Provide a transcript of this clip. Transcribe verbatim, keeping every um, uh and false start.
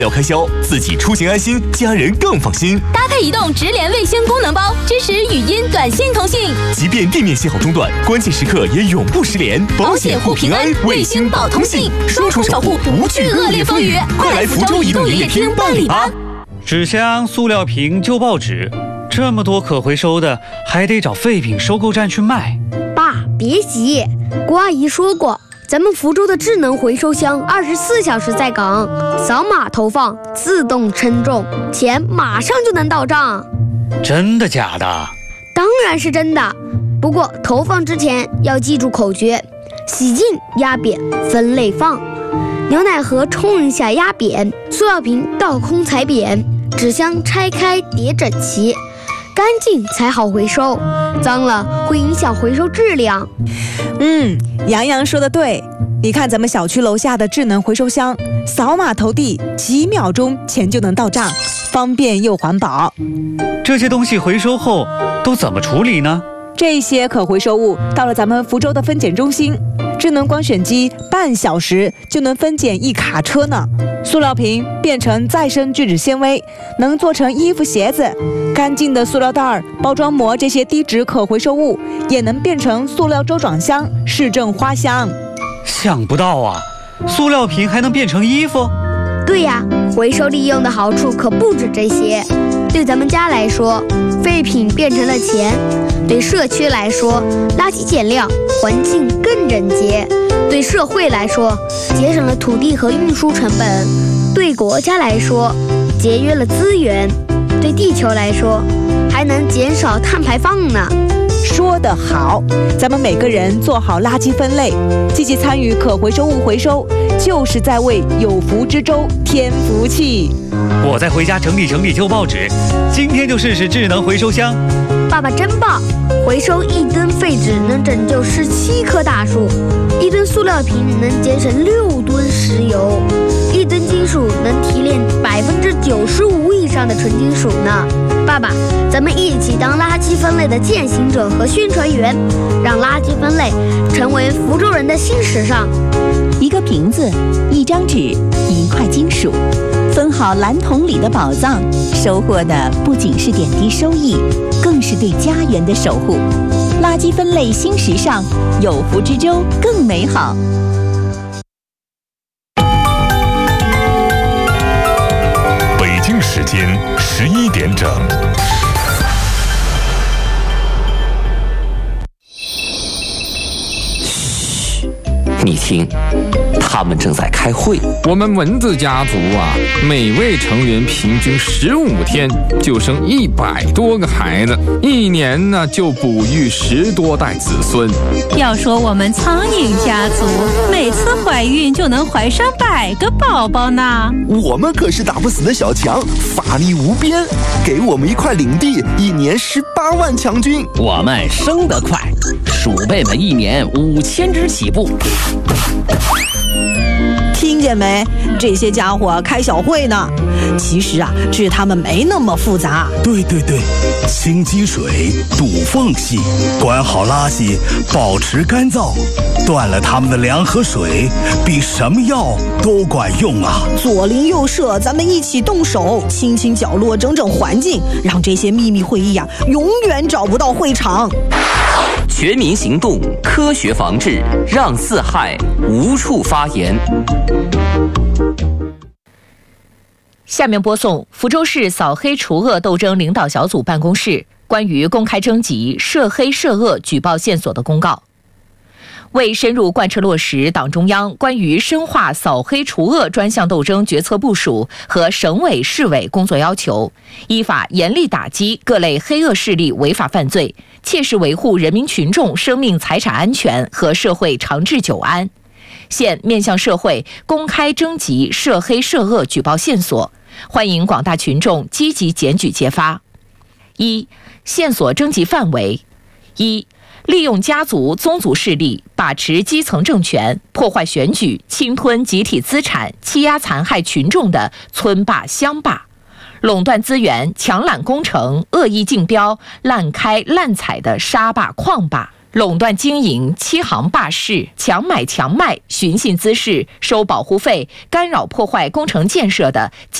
料开销，自己出行安心，家人更放心。 搭配移动直连卫星功能包，支持语音、短信通信， 即便地面信号中断，关键时刻也永不失联。 保险护平安，卫星保通信，双重守护，不惧恶劣风雨。快来福州移动营业厅办理吧！ 纸箱、塑料瓶、旧报纸，这么多可回收的，还得找废品收购站去卖。 爸，别急，郭阿姨说过。咱们福州的智能回收箱二十四小时在岗，扫码投放，自动称重，钱马上就能到账。 真的假的？ 当然是真的。不过投放之前要记住口诀：洗净、压扁、分类放。牛奶盒冲一下压扁，塑料瓶倒空踩扁，纸箱拆开叠整齐，干净才好回收，脏了会影响回收质量。 嗯，杨洋说的对，你看咱们小区楼下的智能回收箱，扫码投递，几秒钟钱就能到账，方便又环保。 这些东西回收后都怎么处理呢？ 这些可回收物到了咱们福州的分拣中心，智能光选机半小时就能分拣一卡车呢。塑料瓶变成再生聚酯纤维，能做成衣服鞋子。干净的塑料袋、包装膜这些低值可回收物也能变成塑料周转箱、市政花箱。 想不到啊，塑料瓶还能变成衣服？ 对呀，回收利用的好处可不止这些。对咱们家来说，废品变成了钱；对社区来说，垃圾减量，环境更整洁；对社会来说，节省了土地和运输成本；对国家来说，节约了资源；对地球来说，还能减少碳排放呢。 说得好，咱们每个人做好垃圾分类，积极参与可回收物回收，就是在为有福之州添福气。 我再回家整理整理旧报纸，今天就试试智能回收箱。 爸爸真棒，回收一吨废纸能拯救十七棵大树，一吨塑料瓶能节省六吨石油，一吨金属能提炼百分之九十五以上的纯金属呢。爸爸，咱们一起当垃圾分类的践行者和宣传员，让垃圾分类成为福州人的新时尚。 一个瓶子，一张纸，一块金属，分好蓝桶里的宝藏，收获的不仅是点滴收益，更是对家园的守护。垃圾分类新时尚，有福之州更美好。 北京时间十一点整。 嘘，你听，他们正在开会。 我们蚊子家族啊，每位成员平均十五天就生一百多个孩子，一年呢就哺育十多代子孙。 要说我们苍蝇家族，每次怀孕就能怀上百个宝宝呢。 我们可是打不死的小强，法力无边，给我们一块领地，一年十八万强军。 我们生得快，鼠辈们一年五千只起步。 听见没？这些家伙开小会呢。其实啊，治他们没那么复杂。 对对对，清积水，堵缝隙，管好垃圾，保持干燥，断了他们的粮和水，比什么药都管用啊！ 左邻右舍，咱们一起动手，清清角落，整整环境，让这些秘密会议啊，永远找不到会场。 全民行动，科学防治，让四害无处发言。 下面播送福州市扫黑除恶斗争领导小组办公室关于公开征集涉黑涉恶举报线索的公告。为深入贯彻落实党中央关于深化扫黑除恶专项斗争决策部署和省委市委工作要求，依法严厉打击各类黑恶势力违法犯罪，切实维护人民群众生命财产安全和社会长治久安。现面向社会公开征集涉黑涉恶举报线索，欢迎广大群众积极检举揭发。一、线索征集范围：一、利用家族宗族势力把持基层政权，破坏选举，侵吞集体资产，欺压残害群众的村霸乡霸，垄断资源，强揽工程，恶意竞标，滥开滥采的沙霸矿霸， 垄断经营、欺行霸市、强买强卖、寻衅滋事、收保护费、干扰破坏工程建设的